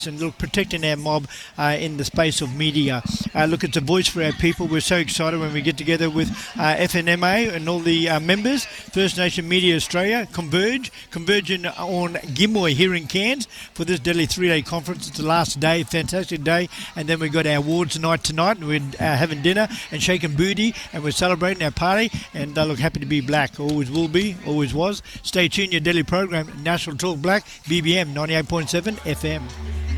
and look, protecting our mob in the space of media. Look, it's a voice for our people. We're so excited when we get together with FNMA and all the members, First Nation Media Australia, converging on Gimoy here in Cairns for this Delhi 3-day conference. It's the last day, fantastic day, and then we've got our awards tonight, and we're having dinner and shaking booty, and we're celebrating our party, and look, happy to be black. Always will be, always was. Stay tuned, your Delhi program, National Talk Black, BBM 98.7 FM.